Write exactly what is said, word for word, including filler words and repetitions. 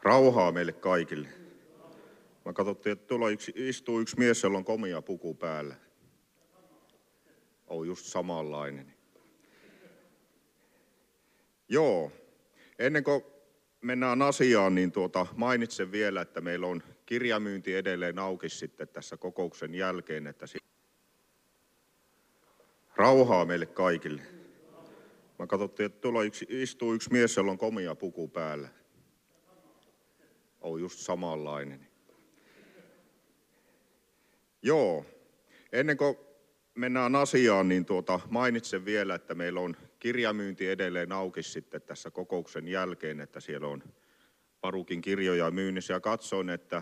Rauhaa meille kaikille. Mä katsottiin, että tuolla yksi, istuu yksi mies, jolla on komia puku päällä. On just samanlainen. Joo. Ennen kuin mennään asiaan, niin tuota, mainitsen vielä, että meillä on kirjamyynti edelleen auki sitten tässä kokouksen jälkeen. Että si- Rauhaa meille kaikille. Mä katsottiin, että tuolla yksi, istuu yksi mies, jolla on komia puku päällä. On just samanlainen. Joo. Ennen kuin mennään asiaan, niin tuota, mainitsen vielä, että meillä on kirjamyynti edelleen auki sitten tässä kokouksen jälkeen, että siellä on Parukin kirjoja myynnissä. Ja katsoin, että